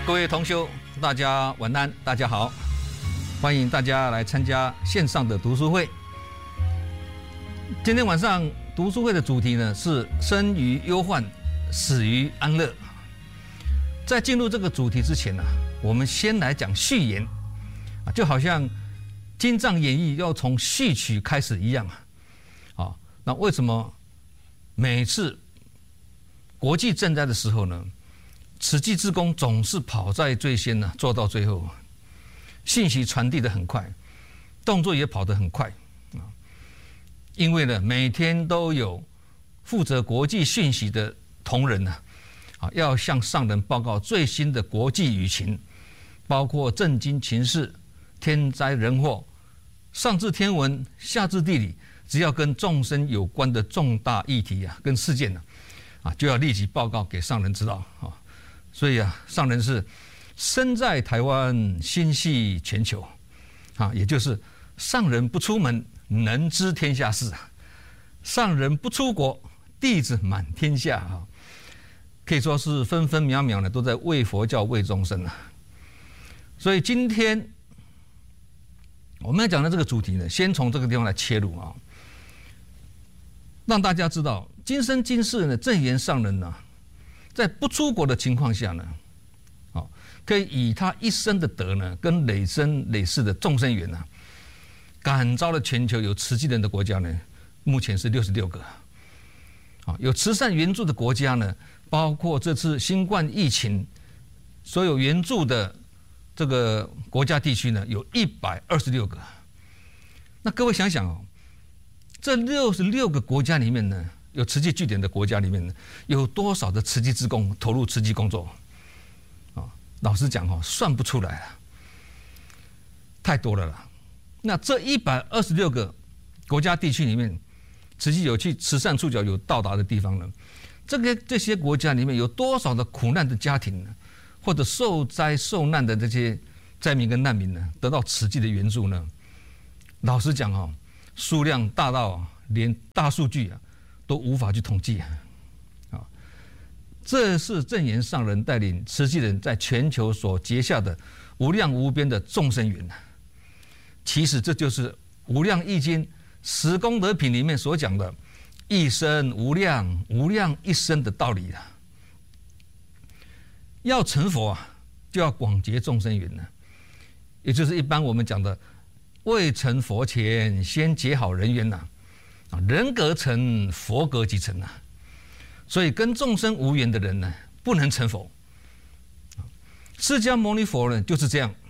各位同修，大家晚安，大家好，欢迎大家来参加线上的读书会。今天晚上读书会的主题呢是生于忧患，死于安乐。在进入这个主题之前呢，我们先来讲序言啊，就好像经藏演义要从序曲开始一样啊。那为什么每次国际赈灾的时候呢，慈济志工总是跑在最先呢，做到最后，信息传递得很快，动作也跑得很快啊。因为呢，每天都有负责国际讯息的同仁呢，要向上人报告最新的国际舆情，包括政经情势、天灾人祸，上至天文，下至地理，只要跟众生有关的重大议题啊，跟事件呢，就要立即报告给上人知道啊。所以上人是身在台湾，心系全球也就是上人不出门，能知天下事上人不出国，弟子满天下可以说是分分秒秒呢都在为佛教、为众生所以今天我们要讲的这个主题呢，先从这个地方来切入让大家知道今生今世呢，证严上人呢，在不出国的情况下呢，可以以他一生的德呢，跟累生累世的众生缘呢，感召了全球有慈济人的国家呢，目前是66个。有慈善援助的国家呢，包括这次新冠疫情所有援助的这个国家地区呢，有126个。那各位想想这66个国家里面呢，有慈济据点的国家里面呢，有多少的慈济志工投入慈济工作老实讲算不出来了，太多了啦。那这126个国家地区里面，慈济有去慈善触角有到达的地方呢，这些国家里面有多少的苦难的家庭呢，或者受灾受难的这些灾民跟难民呢，得到慈济的援助呢？老实讲数量大到连大数据都无法去统计这是证严上人带领慈济人在全球所结下的无量无边的众生缘其实这就是无量易经十功德品里面所讲的一生无量，无量一生的道理要成佛就要广结众生缘也就是一般我们讲的未成佛前先结好人缘人格成，佛格即成所以跟众生无缘的人呢，不能成佛。释迦牟尼佛呢就是这样，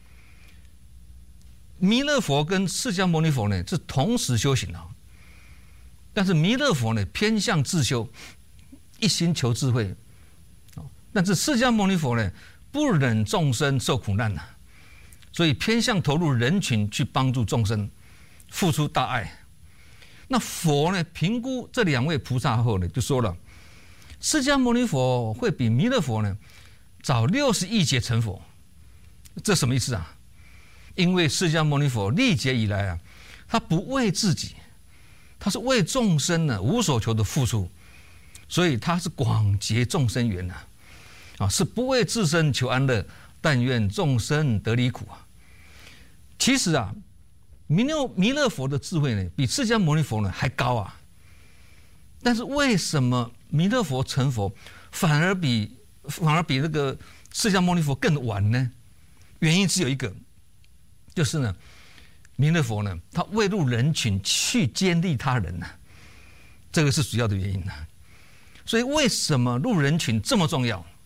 弥勒佛跟释迦牟尼佛呢是同时修行但是弥勒佛呢偏向自修，一心求智慧但是释迦牟尼佛呢不忍众生受苦难所以偏向投入人群去帮助众生，付出大爱。那佛呢评估这两位菩萨后呢，就说了，释迦牟尼佛会比弥勒佛呢早60亿劫成佛。这什么意思因为释迦牟尼佛历劫以来他不为自己，他是为众生呢无所求的付出，所以他是广结众生缘是不为自身求安乐，但愿众生得离苦其实弥勒佛的智慧呢，比释迦牟尼佛呢还高但是为什么弥勒佛成佛反而比那个释迦牟尼佛更晚呢？原因只有一个，就是呢，弥勒佛呢，他未入人群去监利他人这个是主要的原因所以为什么入人群这么重要？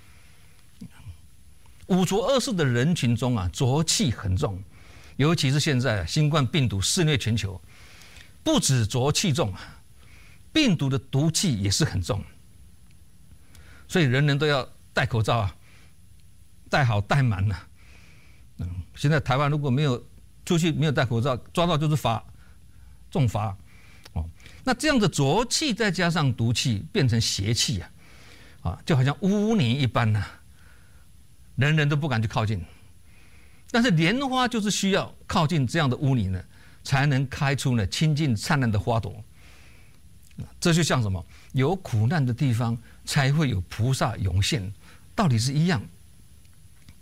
五浊恶世的人群中浊气很重。尤其是现在新冠病毒肆虐全球，不止浊气重病毒的毒气也是很重，所以人人都要戴口罩戴好戴满现在台湾如果没有出去没有戴口罩，抓到就是罚，重罚那这样的浊气再加上毒气，变成邪气就好像污泥一般人人都不敢去靠近。但是莲花就是需要靠近这样的污泥呢，才能开出呢清净灿烂的花朵。这就像什么？有苦难的地方才会有菩萨涌现，道理是一样。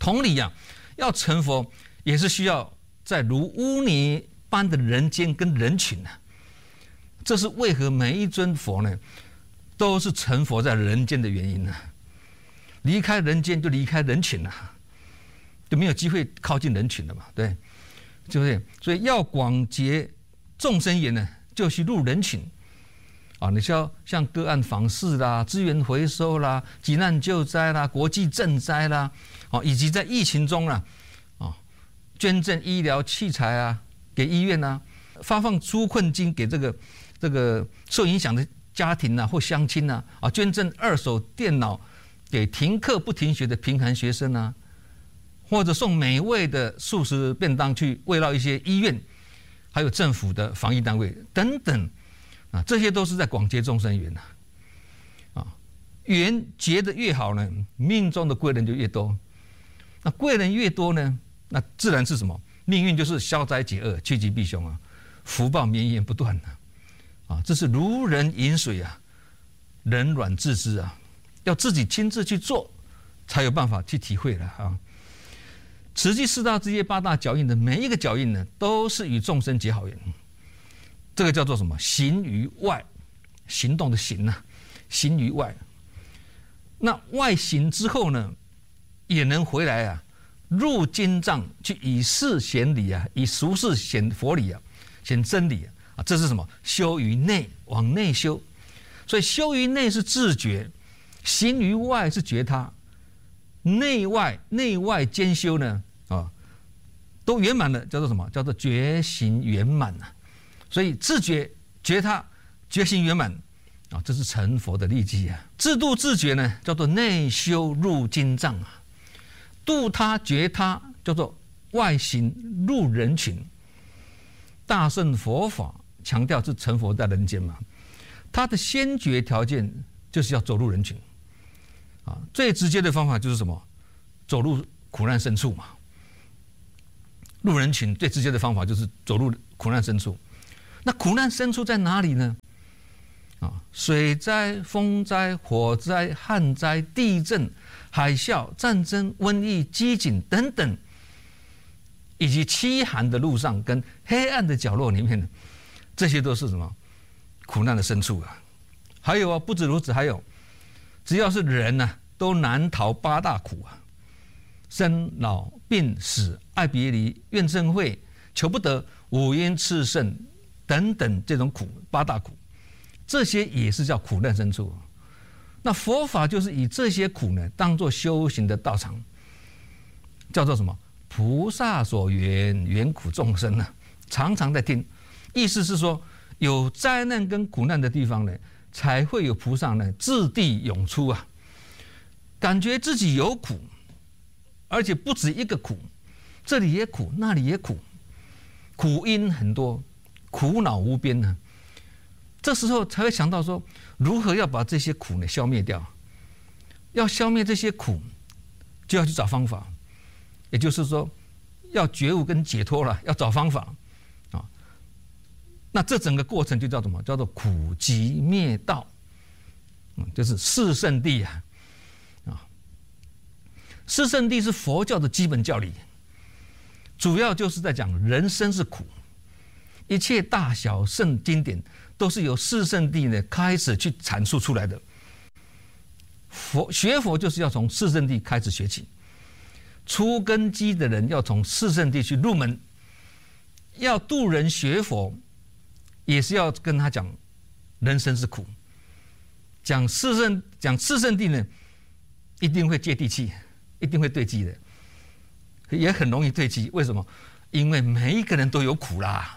同理呀，要成佛也是需要在如污泥般的人间跟人群啊。这是为何每一尊佛呢，都是成佛在人间的原因呢？离开人间就离开人群了，就没有机会靠近人群了嘛，对，对不对？所以要广结众生缘呢，就去入人群啊。你像个案访视啦、资源回收啦、急难救灾啦、国际赈灾啦，以及在疫情中啊，捐赠医疗器材啊给医院啊，发放纾困金给这个受影响的家庭啊或乡亲啊，捐赠2手电脑给停课不停学的贫寒学生啊，或者送美味的素食便当去慰劳一些医院，还有政府的防疫单位等等啊，这些都是在广结众生缘啊。缘结得越好呢，命中的贵人就越多。那贵人越多呢，那自然是什么？命运就是消灾解厄、趋吉避凶啊，福报绵延不断啊。这是如人饮水啊，冷暖自知啊。要自己亲自去做，才有办法去体会了啊。慈济4大志业8大脚印的每一个脚印呢，都是与众生结好缘。这个叫做什么？行于外，行动的行啊，行于外。那外行之后呢，也能回来啊，入经藏去以事显理啊，以俗事显佛理啊，显真理啊。这是什么？修于内，往内修。所以修于内是自觉。行于外是觉他，内外兼修呢都圆满了，叫做什么？叫做觉行圆满啊。所以自觉觉他，觉行圆满啊，这是成佛的利基啊。自度自觉呢，叫做内修入经藏啊。度他觉他，叫做外行入人群。大乘佛法强调是成佛在人间嘛，它的先决条件就是要走入人群。最直接的方法就是什么？走入苦难深处嘛。入人群最直接的方法就是走入苦难深处。那苦难深处在哪里呢？水灾、风灾、火灾、旱灾、地震、海啸、战争、瘟疫、饥馑等等，以及凄寒的路上跟黑暗的角落里面，这些都是什么？苦难的深处啊。还有不止如此，还有只要是人呢，都难逃8大苦啊：生老病死、爱别离、怨憎会、求不得、五阴炽盛等等这种苦，8大苦，这些也是叫苦难深处。那佛法就是以这些苦呢，当作修行的道场，叫做什么？菩萨所缘，缘苦众生呢，常常在听。意思是说，有灾难跟苦难的地方呢，才会有菩萨呢自地涌出啊，感觉自己有苦，而且不止一个苦，这里也苦，那里也苦，苦因很多，苦恼无边呢。这时候才会想到说，如何要把这些苦呢消灭掉？要消灭这些苦，就要去找方法，也就是说，要觉悟跟解脱了，要找方法啊。那这整个过程就叫什么？叫做苦集灭道，就是四圣谛啊。四圣谛是佛教的基本教理，主要就是在讲人生是苦，一切大小圣经典都是由四圣谛呢开始去阐述出来的。学佛就是要从四圣谛开始学起，初根基的人要从四圣谛去入门，要度人学佛，也是要跟他讲人生是苦。讲四圣谛呢，一定会接地气，一定会对机的，也很容易对机。为什么？因为每一个人都有苦啦，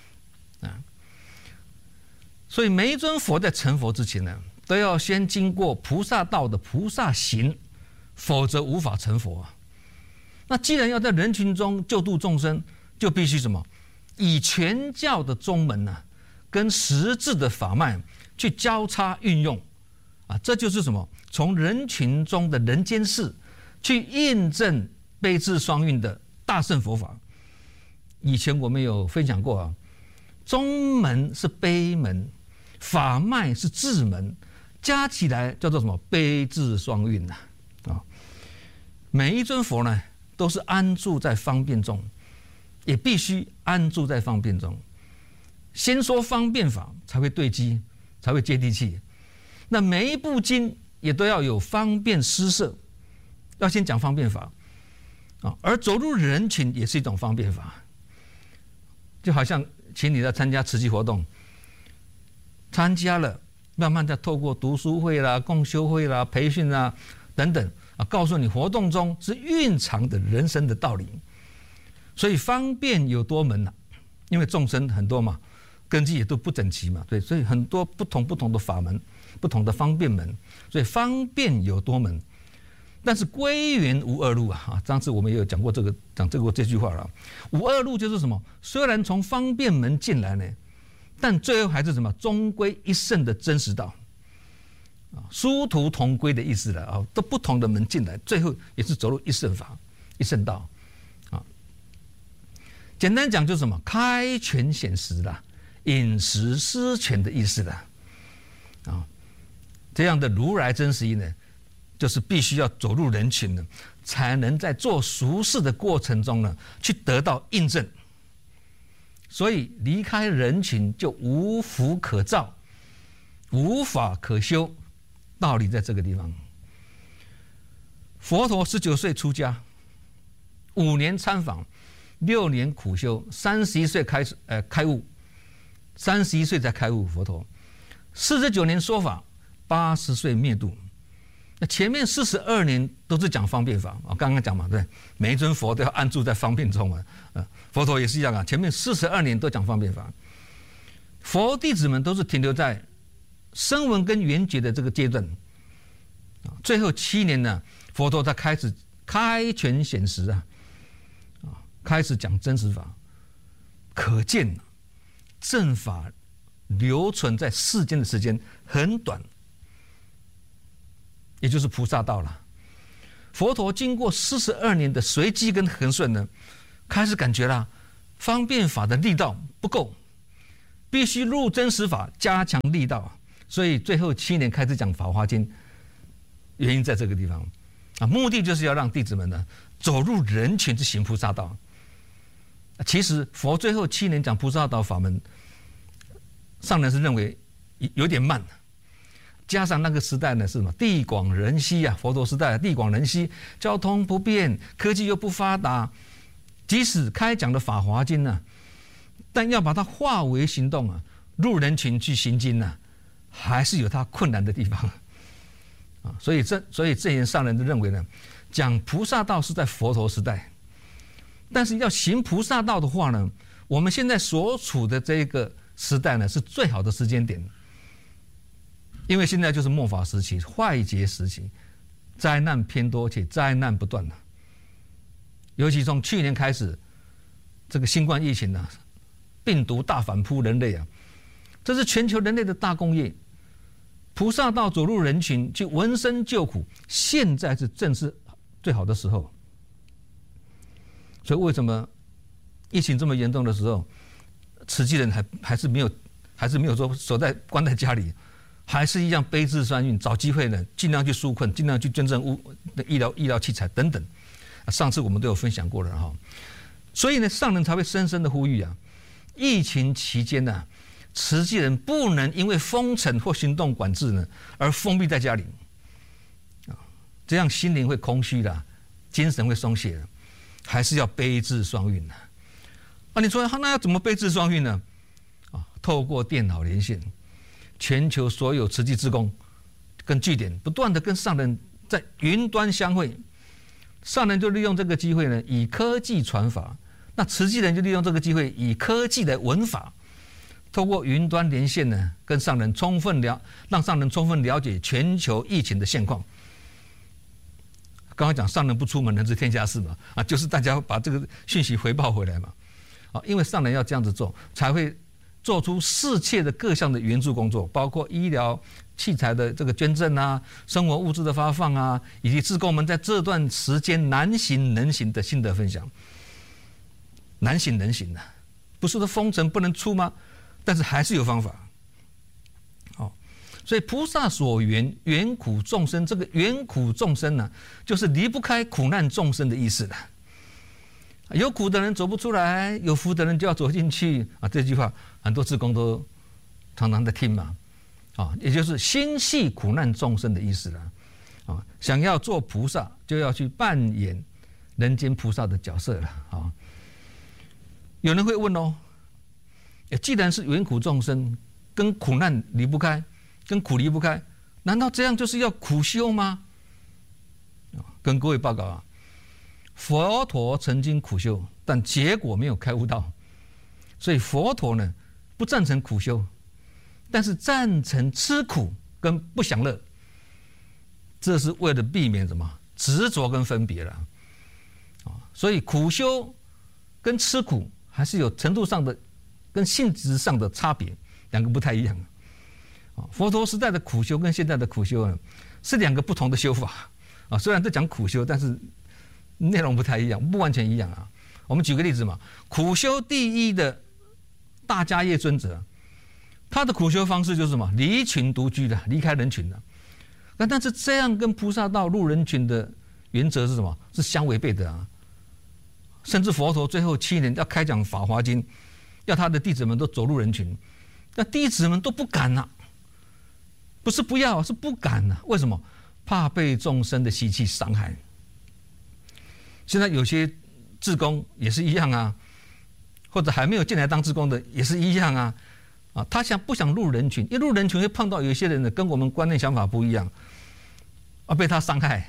所以每一尊佛在成佛之前呢，都要先经过菩萨道的菩萨行，否则无法成佛啊。那既然要在人群中救度众生，就必须什么？以全教的宗门呢，跟实质的法脉去交叉运用啊，这就是什么？从人群中的人间事去印证悲智双运的大乘佛法。以前我们有分享过啊，宗门是悲门，法脉是智门，加起来叫做什么？悲智双运呐啊！每一尊佛呢， 都是安住在方便中，也必须安住在方便中。先说方便法，才会对机，才会接地气。那每一部经也都要有方便施设，要先讲方便法啊。而走入人群也是一种方便法，就好像请你来参加慈济活动，参加了，慢慢的透过读书会啦、共修会啦、培训啦等等啊，告诉你活动中是蕴藏的人生的道理。所以方便有多门啊，因为众生很多嘛，根基也都不整齐嘛，对，所以很多不同的法门，不同的方便门，所以方便有多门。但是归元无二路啊！上次我们也有讲过这句话了。无二路就是什么？虽然从方便门进来呢，但最后还是什么？终归一圣的真实道啊，殊途同归的意思了啊！都不同的门进来，最后也是走入一圣法、一圣道啊。简单讲就是什么？开权显实啦，饮食施权的意思了啊。这样的如来真实义呢，就是必须要走入人群呢，才能在做俗事的过程中呢，去得到印证。所以离开人群就无福可造，无法可修，道理在这个地方。佛陀19岁出家，5年参访，6年苦修，31岁开始开悟，31岁才开悟。佛陀49年说法，80岁灭度。那前面42年都是讲方便法啊，刚刚讲嘛，对，每一尊佛都要安住在方便中嘛，佛陀也是一样啊，前面42年都讲方便法。佛弟子们都是停留在声闻跟缘觉的这个阶段，最后7年呢，佛陀才开始开权显实啊，开始讲真实法，可见正法留存在世间的时间很短。也就是菩萨道了。佛陀经过42年的随机跟恒顺呢，开始感觉了方便法的力道不够，必须入真实法加强力道，所以最后7年开始讲法华经，原因在这个地方啊，目的就是要让弟子们呢走入人群去行菩萨道。其实佛最后7年讲菩萨道法门，上人是认为有点慢。加上那个时代呢是什么？地广人稀啊，佛陀时代地广人稀，交通不便，科技又不发达，即使开讲的法华经呢，但要把它化为行动啊，入人群去行经呢，还是有它困难的地方啊。所以这些上人就认为呢，讲菩萨道是在佛陀时代，但是要行菩萨道的话呢，我们现在所处的这个时代呢，是最好的时间点。因为现在就是末法时期、坏劫时期，灾难偏多且灾难不断了。尤其从去年开始，这个新冠疫情啊，病毒大反扑人类啊，这是全球人类的大工业。菩萨道走入人群去闻声救苦，现在是正是最好的时候。所以为什么疫情这么严重的时候，慈济人还是没有说守在关在家里？还是一样悲智双运，找机会呢，尽量去纾困，尽量去捐赠医疗器材等等。上次我们都有分享过了哈，所以呢，上人才会深深的呼吁啊，疫情期间呢，慈济人不能因为封城或行动管制呢而封闭在家里啊，这样心灵会空虚的，精神会松懈的，还是要悲智双运的啊。你说那要怎么悲智双运呢？啊，透过电脑连线。全球所有慈济志工跟据点不断的跟上人在云端相会，上人就利用这个机会呢，以科技传法，那慈济人就利用这个机会以科技来闻法，透过云端连线呢，跟上人让上人充分了解全球疫情的现况。刚刚讲上人不出门，人知天下事嘛，啊，就是大家把这个讯息回报回来嘛，啊，因为上人要这样子做，才会做出适切的各项的援助工作，包括医疗器材的这个捐赠啊，生活物资的发放啊，以及志工们在这段时间难行能行的心得分享。难行能行的，不是说封城不能出吗？但是还是有方法。好，所以菩萨所缘，缘苦众生，这个缘苦众生呢，就是离不开苦难众生的意思了。 有苦的人走不出来，有福的人就要走进去啊！这句话很多志工都常常在听嘛，啊，也就是心系苦难众生的意思了，啊，想要做菩萨，就要去扮演人间菩萨的角色了啊！有人会问哦，既然是缘苦众生，跟苦难离不开，跟苦离不开，难道这样就是要苦修吗？跟各位报告啊，佛陀曾经苦修，但结果没有开悟到，所以佛陀呢不赞成苦修，但是赞成吃苦跟不享乐，这是为了避免什么执着跟分别了啊。所以苦修跟吃苦还是有程度上的跟性质上的差别，两个不太一样啊。佛陀时代的苦修跟现在的苦修呢是两个不同的修法啊。虽然都讲苦修，但是内容不太一样，不完全一样啊。我们举个例子嘛，苦修第一的大迦叶尊者，他的苦修方式就是什么？离群独居的，离开人群的。但是这样跟菩萨道入人群的原则是什么？是相违背的啊。甚至佛陀最后7年要开讲《法华经》，要他的弟子们都走入人群，那弟子们都不敢啊，不是不要，是不敢啊。为什么？怕被众生的习气伤害。现在有些志工也是一样啊，或者还没有进来当志工的也是一样啊。啊，他不想入人群，一入人群会碰到有一些人呢，跟我们观念想法不一样，啊，被他伤害，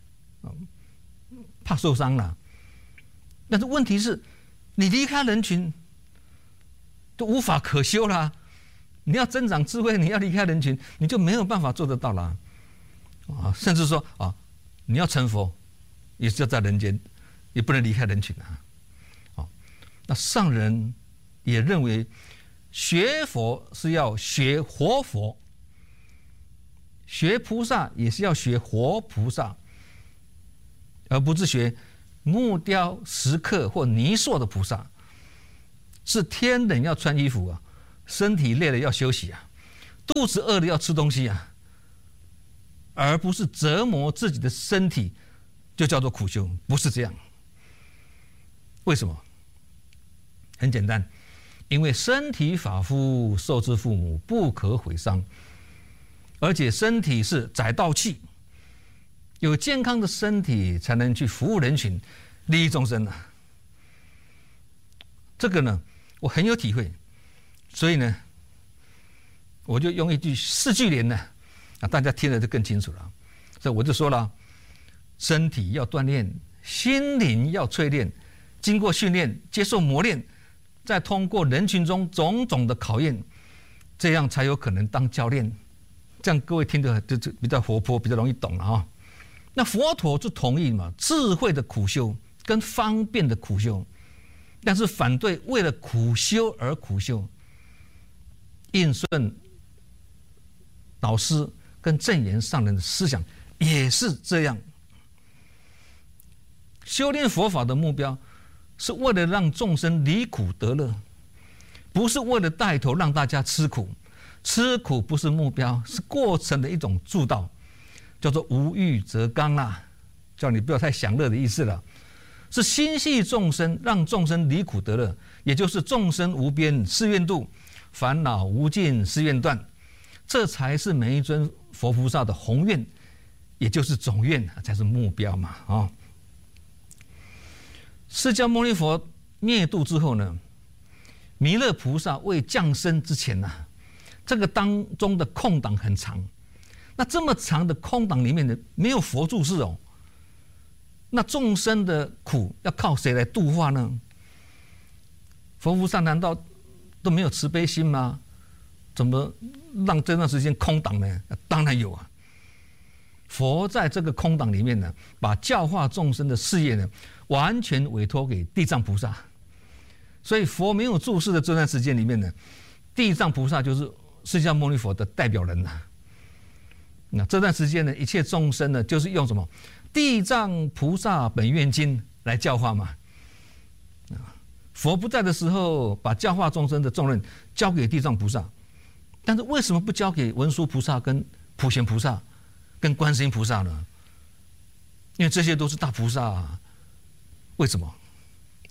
怕受伤了。但是问题是，你离开人群，就无法可修啦。你要增长智慧，你要离开人群，你就没有办法做得到啦。啊，甚至说啊，你要成佛，也是要在人间，也不能离开人群啊。啊，那上人也认为，学佛是要学活佛，学菩萨也是要学活菩萨，而不是学木雕、石刻或泥塑的菩萨。是天冷要穿衣服啊，身体累了要休息啊，肚子饿了要吃东西啊，而不是折磨自己的身体就叫做苦修，不是这样。为什么？很简单，因为身体发肤受之父母，不可毁伤，而且身体是载道器，有健康的身体才能去服务人群，利益众生啊。这个呢，我很有体会，所以呢，我就用一句4句联呢，啊，大家听了就更清楚了。所以我就说了，身体要锻炼，心灵要淬炼，经过训练，接受磨练，再通过人群中种种的考验，这样才有可能当教练。这样各位听得就比较活泼，比较容易懂了啊。那佛陀就同意嘛，智慧的苦修跟方便的苦修，但是反对为了苦修而苦修。应顺导师跟正言上人的思想也是这样。修炼佛法的目标是为了让众生离苦得乐，不是为了带头让大家吃苦。吃苦不是目标，是过程的一种助道，叫做无欲则刚啦，叫你不要太享乐的意思了。是心系众生，让众生离苦得乐，也就是众生无边誓愿度，烦恼无尽誓愿断，这才是每一尊佛菩萨的宏愿，也就是总愿，才是目标嘛啊。释迦牟尼佛灭度之后呢，弥勒菩萨未降生之前呢，这个当中的空档很长，那这么长的空档里面呢，没有佛住世哦。那众生的苦要靠谁来度化呢？佛菩萨难道都没有慈悲心吗？怎么让这段时间空档呢？当然有啊。佛在这个空档里面呢，把教化众生的事业呢，完全委托给地藏菩萨。所以佛没有住世的这段时间里面呢，地藏菩萨就是释迦牟尼佛的代表人呐。那这段时间呢，一切众生呢，就是用什么？地藏菩萨本愿经来教化嘛。佛不在的时候，把教化众生的重任交给地藏菩萨，但是为什么不交给文殊菩萨、跟普贤菩萨、跟观世音菩萨呢？因为这些都是大菩萨啊。为什么？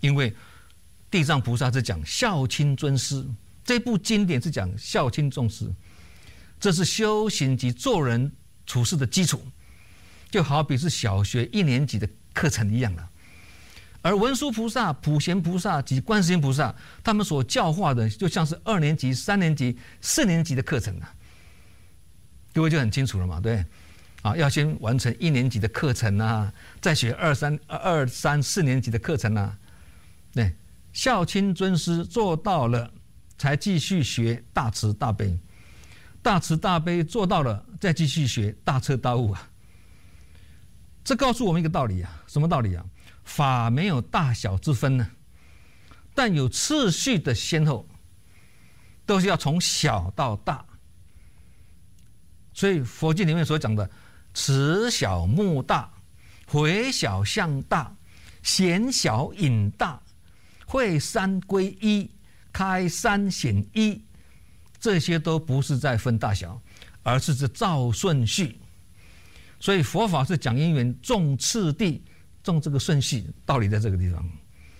因为地藏菩萨是讲孝亲尊师，这部经典是讲孝亲重师，这是修行及做人处事的基础，就好比是小学1年级的课程一样了。而文殊菩萨、普贤菩萨及观世音菩萨，他们所教化的，就像是2年级、3年级、4年级的课程啊。各位就很清楚了嘛，对，啊，要先完成1年级的课程啊，再学2、3、4年级的课程啊。对，孝亲尊师做到了，才继续学大慈大悲，大慈大悲做到了，再继续学大彻大悟啊。这告诉我们一个道理啊，什么道理啊？法没有大小之分呢，但有次序的先后，都是要从小到大。所以佛经里面所讲的慈小慕大，回小向大，显小隐大，会三归一，开三显一，这些都不是在分大小，而是照顺序。所以佛法是讲因缘，重次第，重这个顺序，道理在这个地方。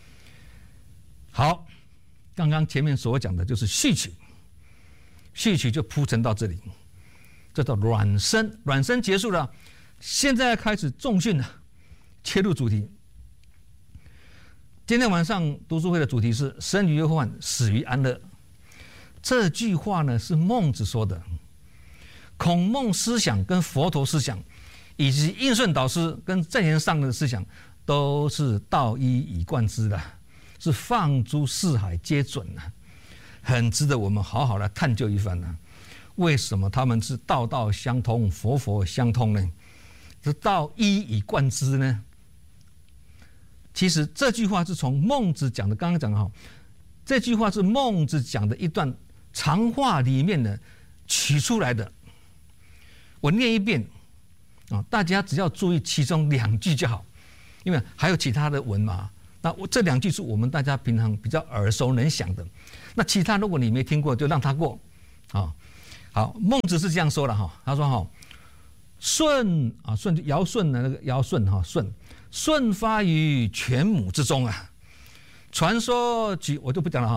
好，刚刚前面所讲的就是序曲，序曲就铺陈到这里，这叫软身，软身结束了，现在开始重训了，切入主题。今天晚上读书会的主题是生于忧患，死于安乐。这句话呢是孟子说的，孔孟思想跟佛陀思想，以及印顺导师跟证严上人的思想，都是道一以贯之的，是放诸四海皆准的，很值得我们好好来探究一番呢。为什么他们是道道相通，佛佛相通呢？是道一以贯之呢？其实这句话是从孟子讲的，刚刚讲的哈，这句话是孟子讲的一段长话里面呢取出来的。我念一遍啊，大家只要注意其中2句就好，因为还有其他的文嘛。那这2句是我们大家平常比较耳熟能详的，那其他如果你没听过，就让它过啊。好，孟子是这样说的哈，他说哈，舜啊，舜就尧舜的那个尧舜哈，舜发于犬母之中啊。传说举我就不讲了哈，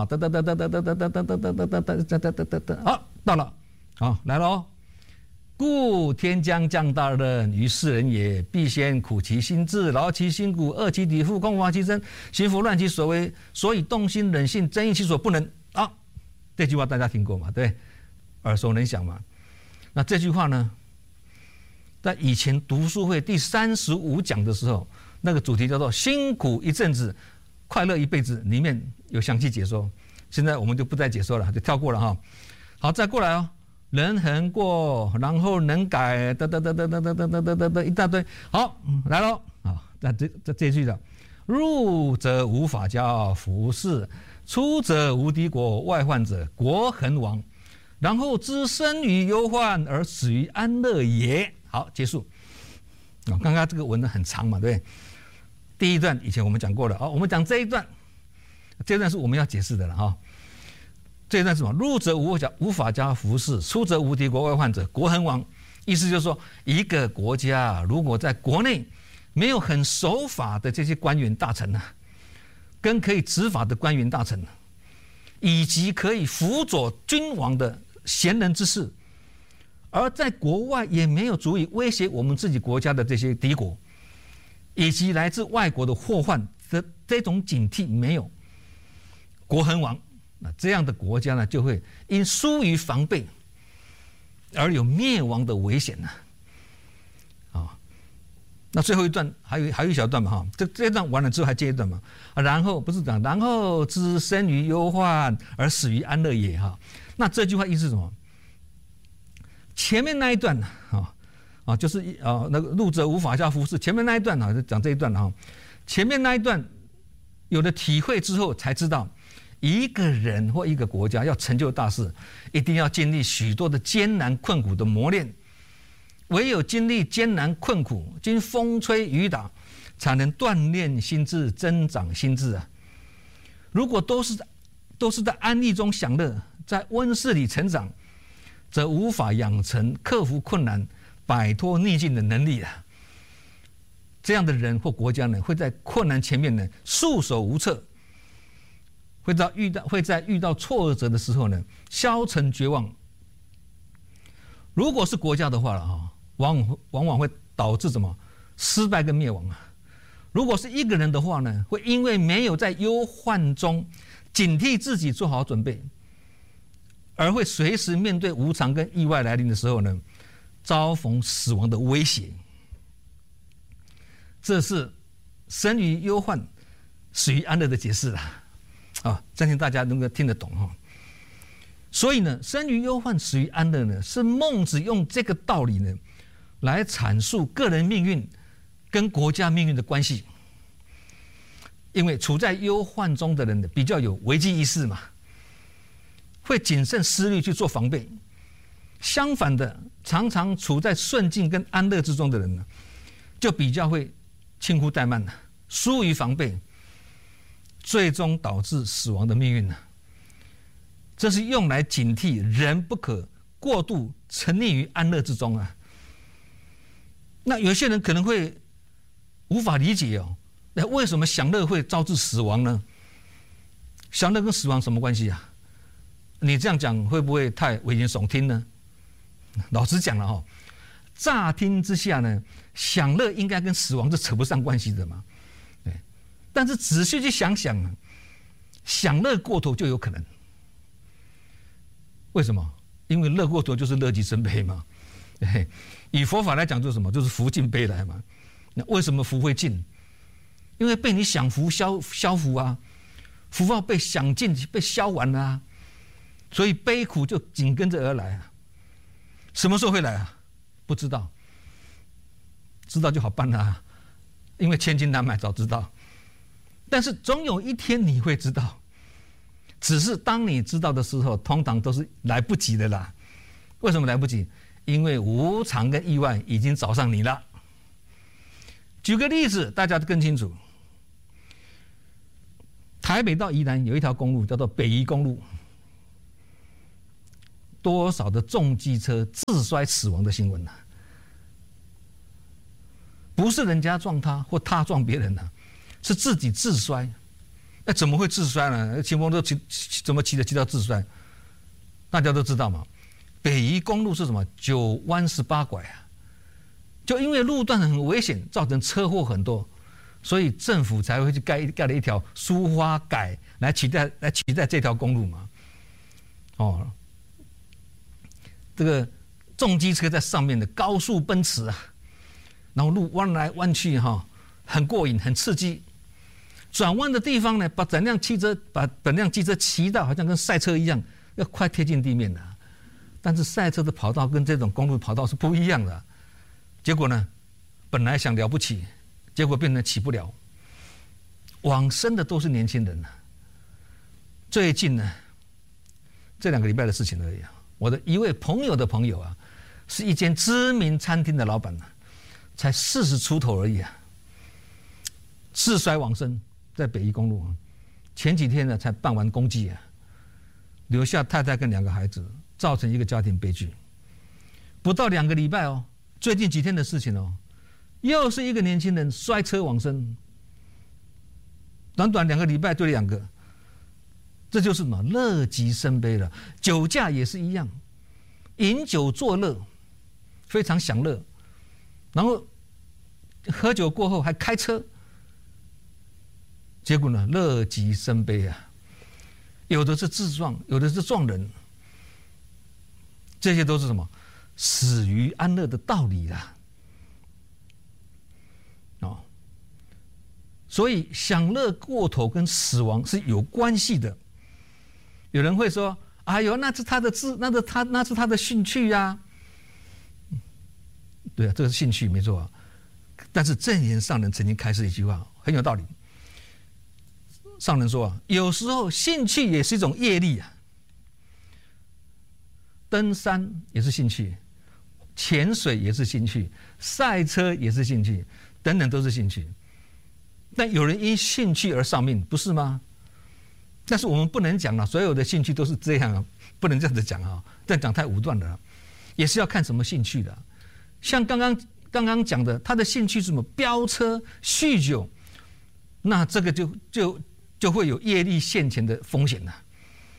好，到了，好来了哦。故天将降大任于世人也，必先苦其心志，劳其筋骨，饿其体肤，空乏其身，行拂乱其所为，所以动心忍性，增益其所不能。啊，这句话大家听过嘛？对，耳熟能详嘛。那这句话呢，在以前读书会第35讲的时候，那个主题叫做辛苦一阵子，快乐一辈子，里面有详细解说。现在我们就不再解说了，就跳过了哈。好，再过来哦。人恒过，然后能改，一大堆。好，来喽啊！这句的，入则无法家，服侍；出则无敌国，外患者，国恒亡。然后知生于忧患而死于安乐也。好，结束。刚刚这个文呢很长嘛，对不对？第一段以前我们讲过了，我们讲这一段，这一段是我们要解释的了哈。这一段是什么？入则无法家，服侍；出则无敌国，外患者，国恒亡。意思就是说，一个国家如果在国内没有很守法的这些官员大臣啊，跟可以执法的官员大臣，以及可以辅佐君王的贤人之士，而在国外也没有足以威胁我们自己国家的这些敌国，以及来自外国的祸患的这种警惕没有，国恒亡。那这样的国家呢，就会因疏于防备而有灭亡的危险呢。那最后一段还有一小段嘛哈，这段完了之后还接一段嘛。然后不是讲，然后知生于忧患而死于安乐也哈。那这句话意思是什么？前面那一段就是那个入则无法家，服侍。前面那一段就讲这一段哈。前面那一段有了体会之后，才知道。一个人或一个国家要成就大事，一定要经历许多的艰难困苦的磨练。唯有经历艰难困苦，经风吹雨打，才能锻炼心智，增长心智啊！如果都是在安逸中享乐，在温室里成长，则无法养成克服困难、摆脱逆境的能力啊！这样的人或国家呢，会在困难前面呢束手无策。 会在遇到挫折的时候呢，消沉绝望。如果是国家的话了哈，往往会导致什么失败跟灭亡啊。如果是一个人的话呢，会因为没有在忧患中警惕自己做好准备，而会随时面对无常跟意外来临的时候呢，遭逢死亡的威胁。这是生于忧患，死于安乐的解释啦。相信大家能够听得懂哈。所以呢，生于忧患，死于安乐呢，是孟子用这个道理呢，来阐述个人命运跟国家命运的关系。因为处在忧患中的人比较有危机意识嘛，会谨慎思虑去做防备。相反的，常常处在顺境跟安乐之中的人呢，就比较会轻忽怠慢了，疏于防备，最终导致死亡的命运呢。这是用来警惕人不可过度沉溺于安乐之中啊。那有些人可能会无法理解哦，为什么享乐会招致死亡呢？享乐跟死亡什么关系啊？你这样讲会不会太危言耸听呢？老实讲了哈，乍听之下呢，享乐应该跟死亡是扯不上关系的嘛。对，但是仔细去想想啊，享乐过头就有可能。为什么？因为乐过头就是乐极生悲嘛。以佛法来讲，就是什么？就是福尽悲来嘛。那为什么福会尽？因为被你享福消福啊，福报被享尽被消完了啊，所以悲苦就紧跟着而来啊。什么时候会来啊？不知道，知道就好办了啊，因为千金难买早知道。但是总有一天你会知道，只是当你知道的时候，通常都是来不及的啦。为什么来不及？因为无常跟意外已经找上你了。举个例子，大家更清楚。台北到宜兰有一条公路叫做北宜公路，多少的重机车自摔死亡的新闻啊！不是人家撞他或他撞别人啊，是自己自摔。那怎么会自摔呢？骑摩托车怎么骑到自摔？大家都知道嘛。北宜公路是什么？9弯18拐啊！就因为路段很危险，造成车祸很多，所以政府才会去盖了一条苏花改来取代这条公路嘛。哦，这个重机车在上面的高速奔驰啊，然后路弯来弯去哈，很过瘾，很刺激。转弯的地方呢，把整辆汽车骑到好像跟赛车一样，要快贴近地面的。但是赛车的跑道跟这种公路跑道是不一样的。结果呢，本来想了不起，结果变成起不了。往生的都是年轻人。最近呢，这2个礼拜的事情而已啊。我的一位朋友的朋友啊，是一间知名餐厅的老板啊，才40出头而已啊，自摔往生在北宜公路。前几天呢才办完公祭啊，留下太太跟2个孩子，造成一个家庭悲剧。不到2个礼拜哦，最近几天的事情哦，又是一个年轻人摔车往生。短短2个礼拜就2个，这就是什么？乐极生悲了。酒驾也是一样，饮酒作乐，非常享乐，然后喝酒过后还开车，结果呢，乐极生悲啊。有的是自撞，有的是撞人，这些都是什么？死于安乐的道理啦。哦，所以享乐过头跟死亡是有关系的。有人会说：“哎呦，那是他的那是他的兴趣呀。”对啊，这是兴趣没错啊。但是证严上人曾经开示一句话，很有道理。上人说啊，有时候兴趣也是一种业力啊。登山也是兴趣，潜水也是兴趣，赛车也是兴趣，等等都是兴趣。但有人因兴趣而丧命，不是吗？但是我们不能讲了，所有的兴趣都是这样啊，不能这样子讲啊，这样讲太武断了，也是要看什么兴趣的。像刚刚讲的，他的兴趣是什么？飙车、酗酒，那这个就就会有业力现前的风险了。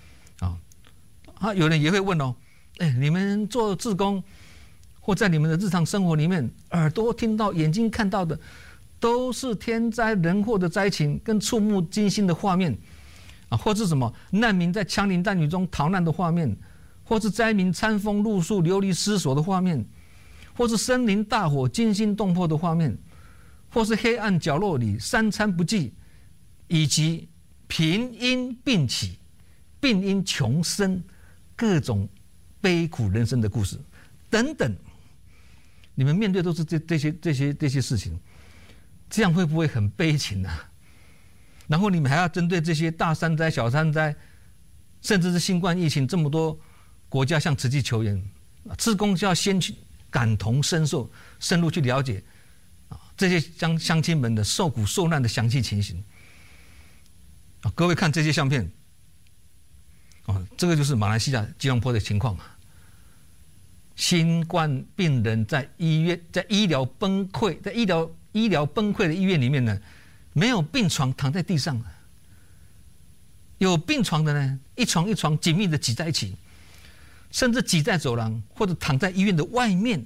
有人也会问哦，你们做志工或在你们的日常生活里面，耳朵听到、眼睛看到的，都是天灾人祸的灾情跟触目惊心的画面或是什么难民在枪林弹雨中逃难的画面，或是灾民餐风露宿、流离失所的画面，或是森林大火惊心动魄的画面，或是黑暗角落里三餐不继，以及贫因病起、病因穷生，各种悲苦人生的故事等等，你们面对都是这些事情，这样会不会很悲情啊？然后你们还要针对这些大山灾、小山灾，甚至是新冠疫情这么多国家向慈济求援，志工就要先去感同身受，深入去了解这些乡亲们的受苦受难的详细情形。各位看这些相片，这个就是马来西亚吉隆坡的情况。新冠病人在医疗崩溃的医院里面呢，没有病床，躺在地上。有病床的呢，一床一床紧密的挤在一起，甚至挤在走廊或者躺在医院的外面。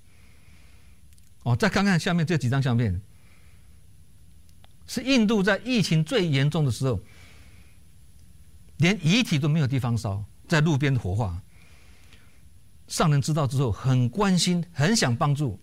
再看看下面这几张相片，是印度在疫情最严重的时候，连遗体都没有地方烧，在路边火化。上人知道之后很关心，很想帮助，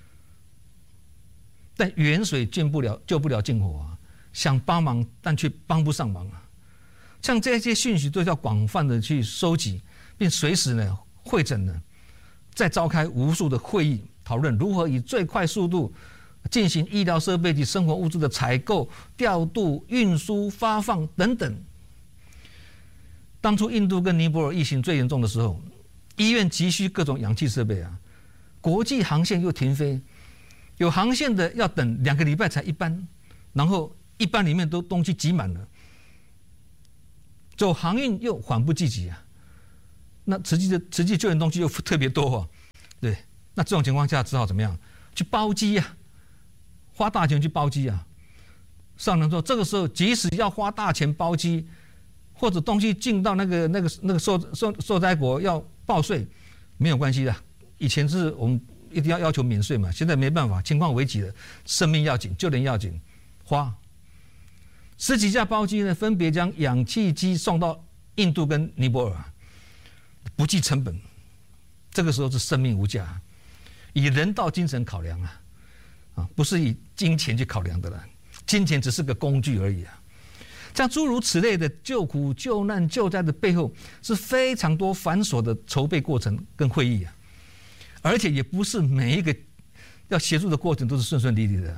但远水救不了近火想帮忙但却帮不上忙像这些讯息都要广泛的去收集，并随时呢会诊呢，再召开无数的会议，讨论如何以最快速度进行医疗设备及生活物资的采购、调度、运输、发放等等。当初印度跟尼泊尔疫情最严重的时候，医院急需各种氧气设备国际航线又停飞，有航线的要等2个礼拜才一班，然后一班里面都东西挤满了，走航运又缓不济急那实际救援东西又特别多对，那这种情况下只好怎么样？去包机花大钱去包机上人说，这个时候即使要花大钱包机，或者东西进到那个受灾国要报税，没有关系的。以前是我们一定要求免税嘛，现在没办法，情况危急了，生命要紧，救人要紧，花10几架包机呢，分别将氧气机送到印度跟尼泊尔，不计成本。这个时候是生命无价，以人道精神考量不是以金钱去考量的了，金钱只是个工具而已像诸如此类的救苦救难救灾的背后，是非常多繁琐的筹备过程跟会议而且也不是每一个要协助的过程都是顺顺利利的。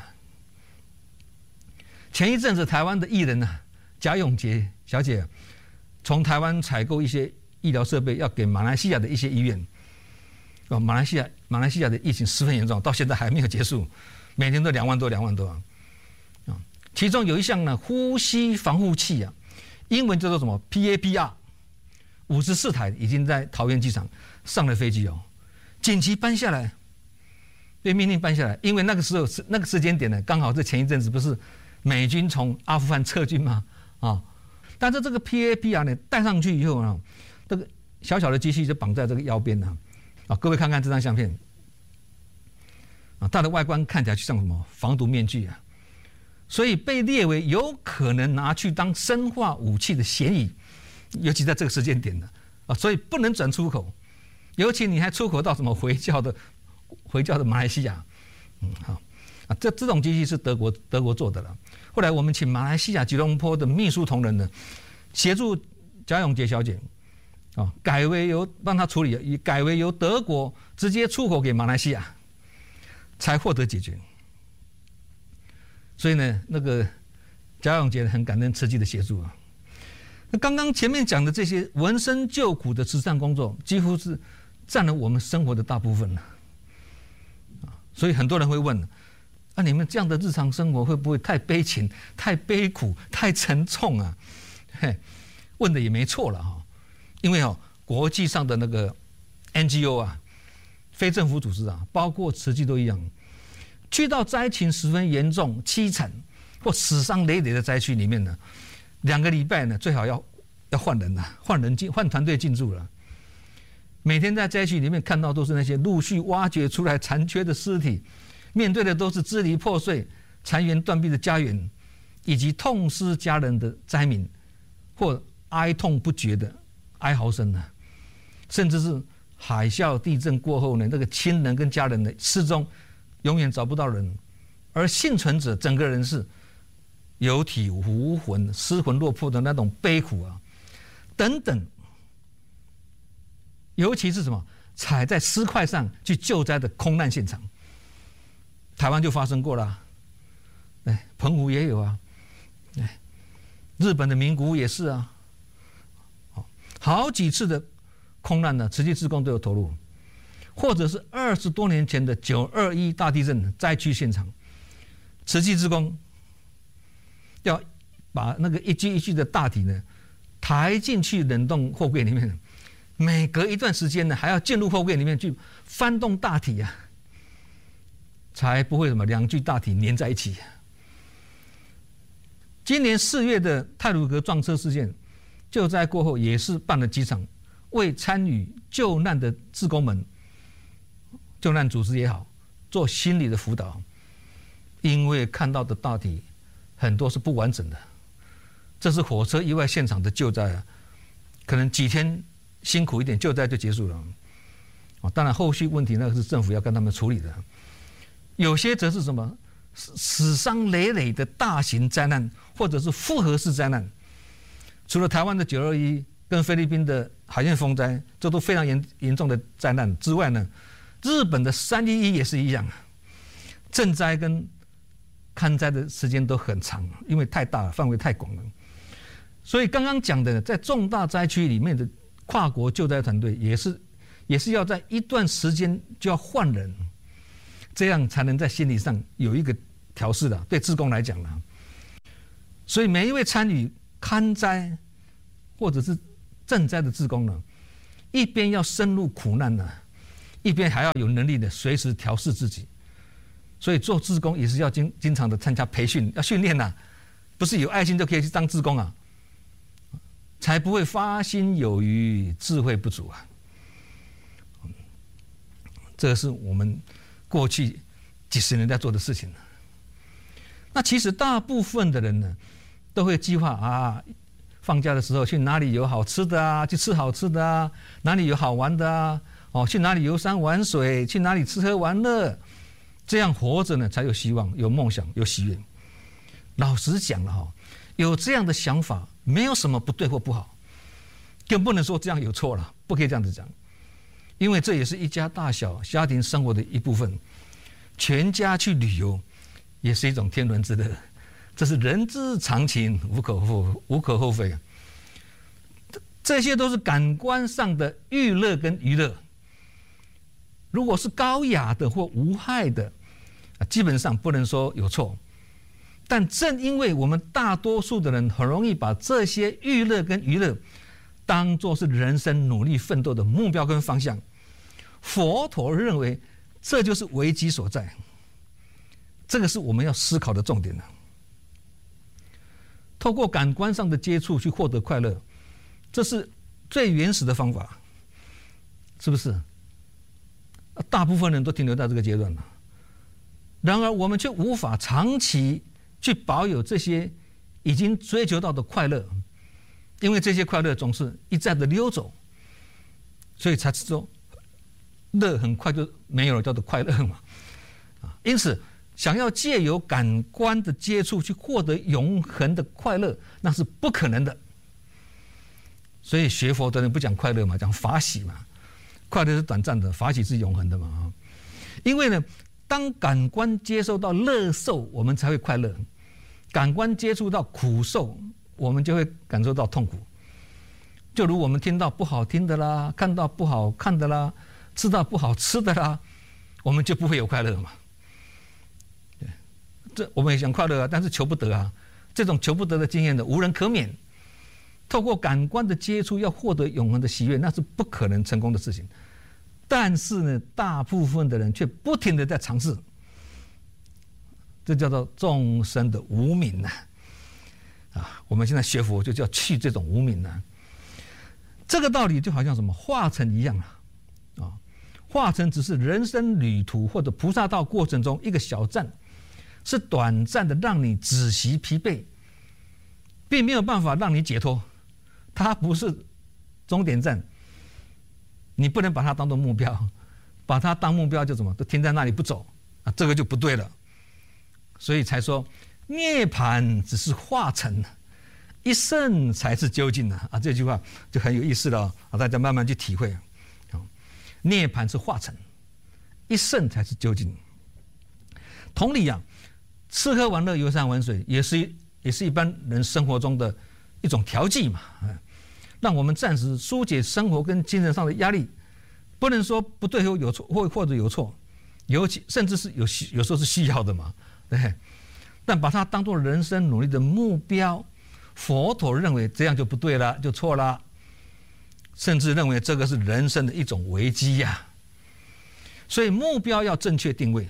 前一阵子台湾的艺人贾永杰小姐从台湾采购一些医疗设备，要给马来西亚的一些医院。马来西亚的疫情十分严重，到现在还没有结束，每天都2万多其中有一项呢，呼吸防护器英文叫做什么 PAPR，54台已经在桃园机场上了飞机紧急搬下来，被命令搬下来，因为那个时候那个时间点呢，刚好是前一阵子不是美军从阿富汗撤军吗？但是这个 PAPR 呢带上去以后这个小小的机器就绑在这个腰边各位看看这张相片它的外观看起来就像什么防毒面具所以被列为有可能拿去当生化武器的嫌疑，尤其在这个时间点所以不能转出口，尤其你还出口到什么回教的马来西亚，这种机器是德国做的了。后来我们请马来西亚吉隆坡的秘书同仁呢，协助贾永杰小姐改为帮他处理，改为由德国直接出口给马来西亚，才获得解决。所以呢，那个贾永杰很感恩慈济的协助那刚刚前面讲的这些闻声救苦的慈善工作，几乎是占了我们生活的大部分了。所以很多人会问你们这样的日常生活会不会太悲情、太悲苦、太沉重问的也没错了因为国际上的那个 NGO 非政府组织包括慈济都一样，去到灾情十分严重、凄惨或死伤累累的灾区里面呢， 2个礼拜呢，最好要换人了，换团队进驻了。每天在灾区里面看到都是那些陆续挖掘出来残缺的尸体，面对的都是支离破碎、残垣断壁的家园，以及痛失家人的灾民，或哀痛不绝的哀嚎声呢，甚至是海啸、地震过后呢，那个亲人跟家人的失踪，永远找不到人，而幸存者整个人是有体无魂、失魂落魄的那种悲苦啊，等等。尤其是什么踩在尸块上去救灾的空难现场，台湾就发生过了，澎湖也有啊，日本的名古屋也是啊，好几次的空难呢，慈济志工都有投入，或者是20多年前的921大地震灾区现场，慈济志工要把那个一具一具的大体呢抬进去冷冻货柜里面，每隔一段时间呢还要进入货柜里面去翻动大体啊，才不会2具大体粘在一起。今年4月的太鲁阁撞车事件，救灾过后也是办了几场，为参与救难的志工们、救难组织也好，做心理的辅导。因为看到的大体很多是不完整的，这是火车意外现场的救灾啊，可能几天辛苦一点，救灾就结束了。当然后续问题那个是政府要跟他们处理的。有些则是什么死伤累累的大型灾难，或者是复合式灾难。除了台湾的921跟菲律宾的海燕风灾，这都非常严重的灾难之外呢，日本的311也是一样，赈灾跟看灾的时间都很长，因为太大了，范围太广了。所以刚刚讲的，在重大灾区里面的跨国救灾团队，也是要在一段时间就要换人，这样才能在心理上有一个调试的。对志工来讲呢，所以每一位参与勘灾或者是赈灾的志工呢，一边要深入苦难呢，一边还要有能力的随时调试自己。所以做志工也是要经常的参加培训，要训练呐，不是有爱心就可以去当志工啊，才不会发心有余，智慧不足啊。这个是我们过去几十年在做的事情。那其实大部分的人呢，都会计划啊，放假的时候去哪里有好吃的啊，去吃好吃的啊，哪里有好玩的啊，去哪里游山玩水，去哪里吃喝玩乐。这样活着呢，才有希望，有梦想，有喜悦。老实讲了有这样的想法，没有什么不对或不好，更不能说这样有错了，不可以这样子讲，因为这也是一家大小家庭生活的一部分。全家去旅游，也是一种天伦之乐，这是人之常情，无可厚非。这些都是感官上的娱乐跟娱乐。如果是高雅的或无害的，基本上不能说有错。但正因为我们大多数的人很容易把这些娱乐跟娱乐当作是人生努力奋斗的目标跟方向，佛陀认为这就是危机所在。这个是我们要思考的重点。透过感官上的接触去获得快乐，这是最原始的方法，是不是？大部分人都停留在这个阶段了，然而我们却无法长期去保有这些已经追求到的快乐，因为这些快乐总是一再的溜走，所以才说乐很快就没有了，叫做快乐嘛。因此，想要借由感官的接触去获得永恒的快乐，那是不可能的。所以学佛的人不讲快乐嘛，讲法喜嘛。快乐是短暂的，法喜是永恒的嘛。因为呢，当感官接受到乐受，我们才会快乐；感官接触到苦受，我们就会感受到痛苦。就如我们听到不好听的啦，看到不好看的啦，吃到不好吃的啦，我们就不会有快乐嘛。这我们也想快乐啊，但是求不得啊。这种求不得的经验的，无人可免。透过感官的接触要获得永恒的喜悦，那是不可能成功的事情。但是呢，大部分的人却不停地在尝试，这叫做众生的无明呐。 我们现在学佛就叫去这种无明呢。这个道理就好像什么化尘一样化尘只是人生旅途或者菩萨道过程中一个小站，是短暂的让你止息疲惫，并没有办法让你解脱，它不是终点站，你不能把它当作目标，把它当目标就怎么都停在那里不走这个就不对了。所以才说涅槃只是化尘，一圣才是究竟这句话就很有意思了大家慢慢去体会涅槃是化尘，一圣才是究竟。同理吃喝玩乐游山玩水也是一般人生活中的一种调剂嘛让我们暂时疏解生活跟精神上的压力，不能说不对有错或者有错，甚至是有时候是需要的嘛，对。但把它当作人生努力的目标，佛陀认为这样就不对了，就错了，甚至认为这个是人生的一种危机所以目标要正确定位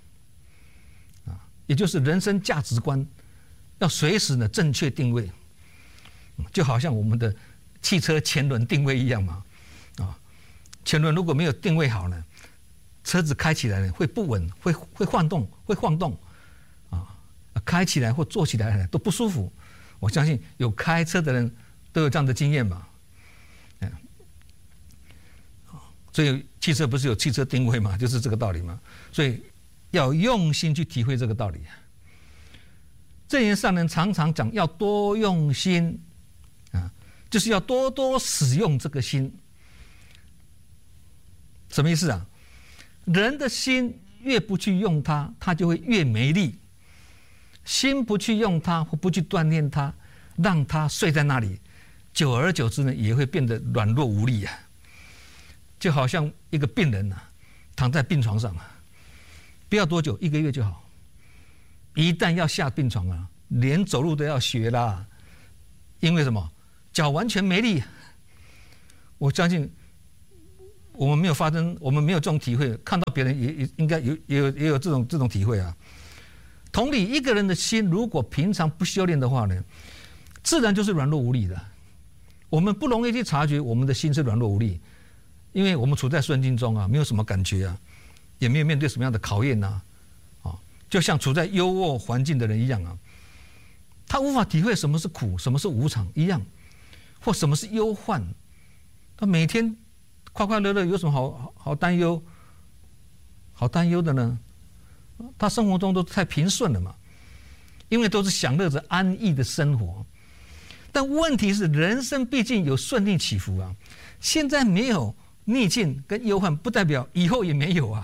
也就是人生价值观要随时呢正确定位，就好像我们的汽车前轮定位一样嘛前轮如果没有定位好呢，车子开起来呢会不稳，会晃动开起来或坐起来都不舒服。我相信有开车的人都有这样的经验嘛所以汽车不是有汽车定位嘛，就是这个道理嘛。所以要用心去体会这个道理正言上人常常讲要多用心就是要多多使用这个心。什么意思人的心越不去用它，它就会越没力。心不去用它或不去锻炼它，让它睡在那里，久而久之呢，也会变得软弱无力就好像一个病人躺在病床上不要多久，1个月就好。一旦要下病床连走路都要学啦。因为什么？脚完全没力。我相信我们没有这种体会，看到别人也应该也有这种体会同理，一个人的心如果平常不修炼的话呢，自然就是软弱无力的。我们不容易去察觉我们的心是软弱无力，因为我们处在顺境中没有什么感觉也没有面对什么样的考验就像处在优渥环境的人一样他无法体会什么是苦，什么是无常一样，或什么是忧患。他每天快快乐乐，有什么好担忧的呢？他生活中都太平顺了嘛，因为都是享乐着安逸的生活。但问题是，人生毕竟有顺逆起伏现在没有逆境跟忧患，不代表以后也没有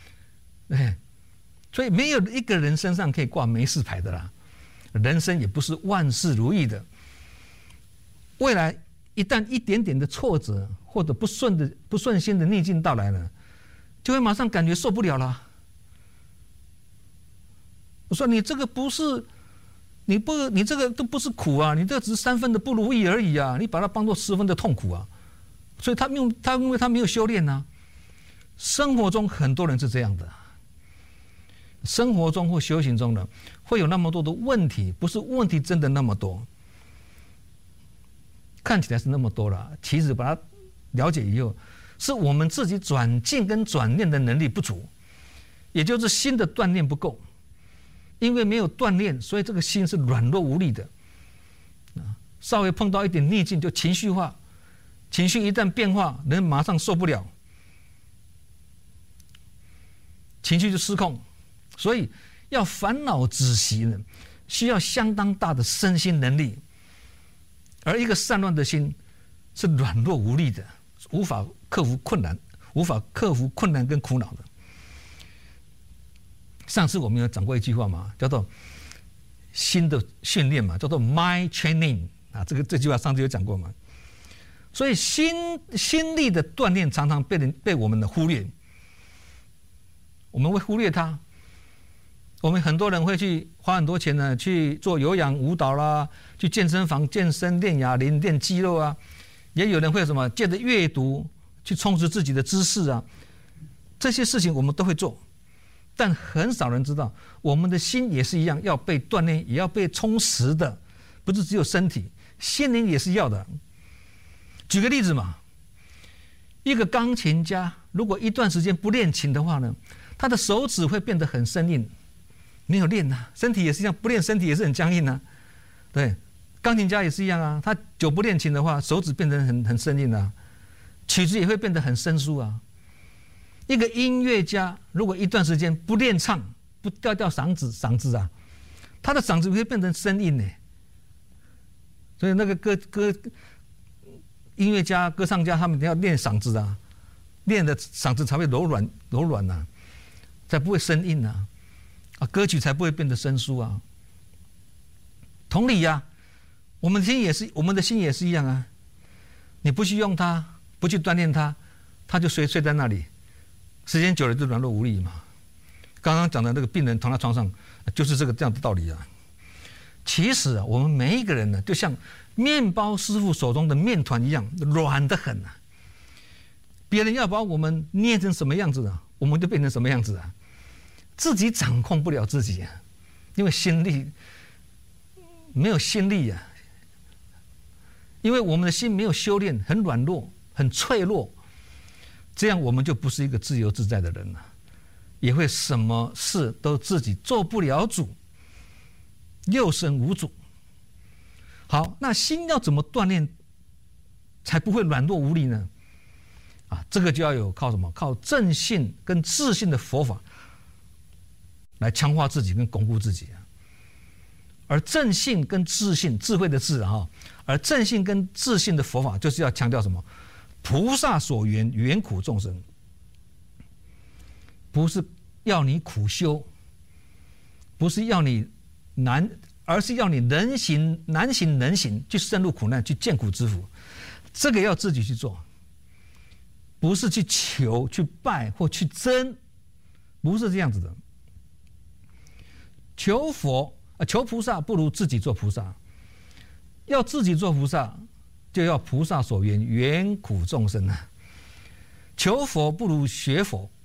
所以没有一个人身上可以挂没事牌的啦。人生也不是万事如意的，未来一旦一点点的挫折或者不顺心的逆境到来了，就会马上感觉受不了了。我说你这个不是，你这个都不是苦你这只是3分的不如意而已你把它当作10分的痛苦所以因为他没有修炼生活中很多人是这样的，生活中或修行中呢，会有那么多的问题，不是问题真的那么多，看起来是那么多了，其实把它了解以后，是我们自己转境跟转念的能力不足，也就是心的锻炼不够。因为没有锻炼，所以这个心是软弱无力的稍微碰到一点逆境就情绪化，情绪一旦变化，人马上受不了，情绪就失控。所以要烦恼止息呢，需要相当大的身心能力，而一个散乱的心是软弱无力的，无法克服困难跟苦恼的。上次我们有讲过一句话嘛，叫做心的训练嘛，叫做 mind training 这句话上次有讲过嘛。所以心力的锻炼常常被我们的忽略，我们会忽略它。我们很多人会去花很多钱呢，去做有氧舞蹈啦，去健身房健身练哑铃练肌肉也有人会什么借着阅读去充实自己的知识这些事情我们都会做。但很少人知道，我们的心也是一样要被锻炼，也要被充实的， 不是只有身体，心灵也是要的。举个例子嘛，一个钢琴家如果一段时间不练琴的话呢，他的手指会变得很生硬，没有练啊。身体也是一样，不练身体也是很僵硬啊。对，钢琴家也是一样啊，他久不练琴的话，手指变得很生硬啊，曲子也会变得很生疏啊。一个音乐家如果一段时间不练唱，不调嗓子啊，他的嗓子会变成生硬呢。所以那个音乐家、歌唱家，他们要练嗓子啊，练的嗓子才会柔软啊，才不会生硬啊，歌曲才不会变得生疏啊。同理呀，我们的心也是一样啊。你不去用它，不去锻炼它，它就睡在那里，时间久了就软弱无力嘛。刚刚讲的那个病人躺在床上，就是这样的道理啊。其实啊，我们每一个人呢，就像面包师傅手中的面团一样，软得很啊。别人要把我们捏成什么样子啊，我们就变成什么样子啊。自己掌控不了自己啊，因为没有心力啊。因为我们的心没有修炼，很软弱，很脆弱，这样我们就不是一个自由自在的人了，也会什么事都自己做不了主，六神无主。好，那心要怎么锻炼才不会软弱无力呢？这个就要靠什么？靠正信跟自信的佛法来强化自己跟巩固自己。而正信跟自信，智慧的智啊，而正信跟自信的佛法就是要强调什么？菩萨所缘，缘苦众生，不是要你苦修，不是要你而是要你难行能行，去深入苦难，去见苦知福。这个要自己去做，不是去求、去拜或去争，不是这样子的。求菩萨不如自己做菩萨，要自己做菩萨，就要菩萨所缘，缘苦众生啊。求佛不如学佛，